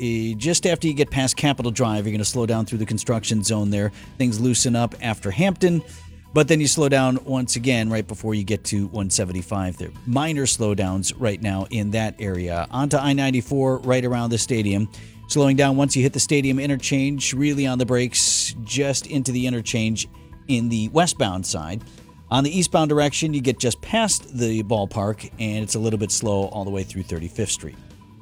just after you get past Capitol Drive, you're going to slow down through the construction zone there. Things loosen up after Hampton, but then you slow down once again right before you get to 175 there. Minor slowdowns right now in that area. Onto I-94 right around the stadium. Slowing down once you hit the stadium interchange, really on the brakes just into the interchange in the westbound side. On the eastbound direction, you get just past the ballpark, and it's a little bit slow all the way through 35th Street.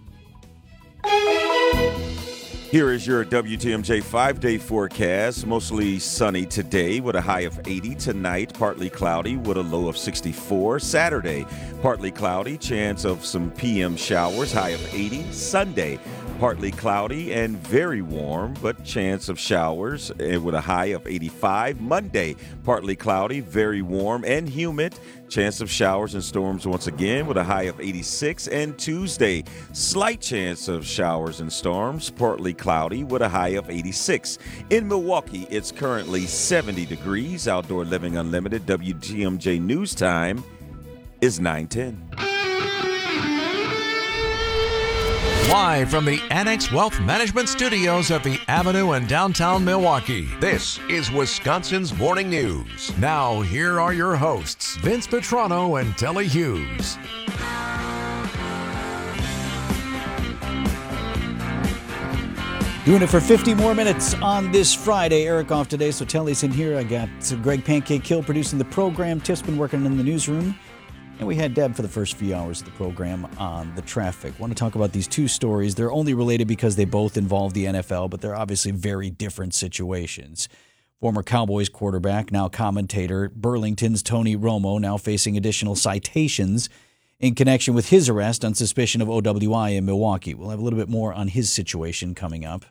Here is your WTMJ 5-day forecast. Mostly sunny today with a high of 80. Tonight, partly cloudy with a low of 64. Saturday, partly cloudy, chance of some PM showers, high of 80. Sunday, partly cloudy and very warm, but chance of showers with a high of 85. Monday, partly cloudy, very warm and humid. Chance of showers and storms once again with a high of 86. And Tuesday, slight chance of showers and storms, partly cloudy with a high of 86. In Milwaukee, it's currently 70 degrees. Outdoor Living Unlimited, WTMJ News Time is 9:10. Live from the Annex Wealth Management Studios at the Avenue in downtown Milwaukee, this is Wisconsin's Morning News. Now, here are your hosts, Vince Petrano and Telly Hughes. Doing it for 50 more minutes on this Friday. Eric off today, so Telly's in here. I got Greg Pancake Hill producing the program. Tiff's been working in the newsroom. And we had Deb for the first few hours of the program on the traffic. I want to talk about these two stories. They're only related because they both involve the NFL, but they're obviously very different situations. Former Cowboys quarterback, now commentator, Burlington's Tony Romo, now facing additional citations in connection with his arrest on suspicion of OWI in Milwaukee. We'll have a little bit more on his situation coming up.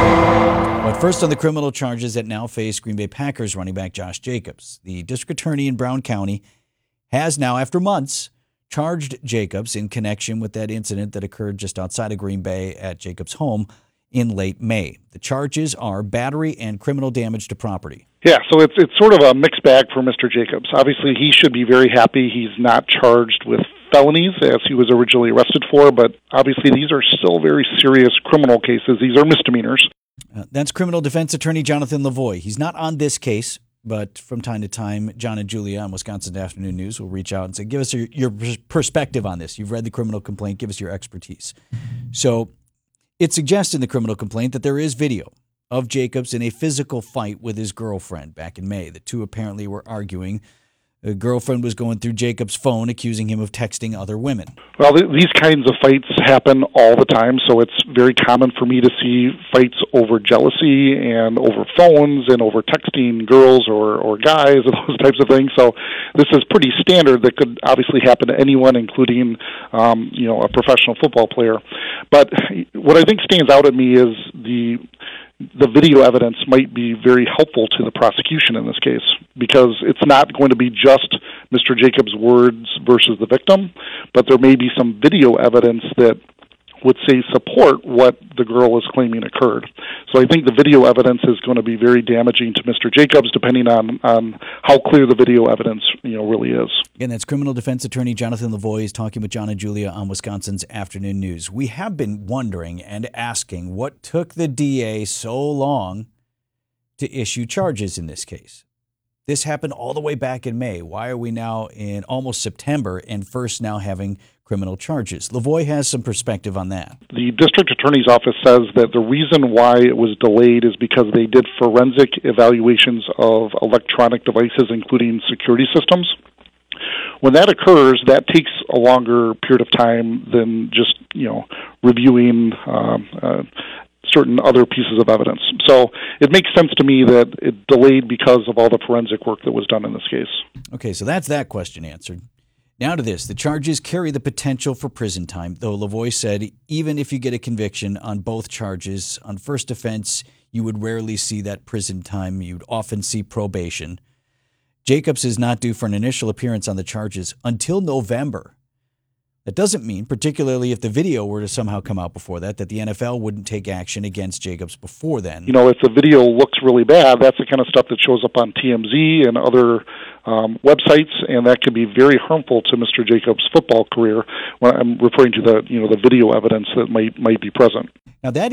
But first on the criminal charges that now face Green Bay Packers running back Josh Jacobs. The district attorney in Brown County has now, after months, charged Jacobs in connection with that incident that occurred just outside of Green Bay at Jacobs' home in late May. The charges are battery and criminal damage to property. Yeah, so it's sort of a mixed bag for Mr. Jacobs. Obviously, he should be very happy he's not charged with felonies as he was originally arrested for, but obviously these are still very serious criminal cases. These are misdemeanors. That's criminal defense attorney Jonathan Lavoie. He's not on this case, but from time to time, John and Julia on Wisconsin Afternoon News will reach out and say, give us your perspective on this. You've read the criminal complaint. Give us your expertise. So it suggests in the criminal complaint that there is video of Jacobs in a physical fight with his girlfriend back in May. The two apparently were arguing. The girlfriend was going through Jacobs' phone, accusing him of texting other women. Well, these kinds of fights happen all the time, so it's very common for me to see fights over jealousy and over phones and over texting girls or guys and those types of things. So this is pretty standard that could obviously happen to anyone, including a professional football player. But what I think stands out at me is the video evidence might be very helpful to the prosecution in this case, because it's not going to be just Mr. Jacobs' words versus the victim, but there may be some video evidence that would say support what the girl is claiming occurred. So I think the video evidence is going to be very damaging to Mr. Jacobs, depending on how clear the video evidence really is. Again, that's criminal defense attorney Jonathan Lavoie is talking with John and Julia on Wisconsin's Afternoon News. We have been wondering and asking what took the DA so long to issue charges in this case. This happened all the way back in May. Why are we now in almost September and first now having criminal charges? Lavoie has some perspective on that. The district attorney's office says that the reason why it was delayed is because they did forensic evaluations of electronic devices, including security systems. When that occurs, that takes a longer period of time than just, reviewing certain other pieces of evidence. So it makes sense to me that it delayed because of all the forensic work that was done in this case. Okay, so that's that question answered. Now to this. The charges carry the potential for prison time, though Lavoie said even if you get a conviction on both charges, on first offense, you would rarely see that prison time. You'd often see probation. Jacobs is not due for an initial appearance on the charges until November. That doesn't mean, particularly if the video were to somehow come out before that the NFL wouldn't take action against Jacobs before then. If the video looks really bad, that's the kind of stuff that shows up on TMZ and other websites, and that can be very harmful to Mr. Jacobs' football career. When I'm referring to the video evidence that might be present. Now that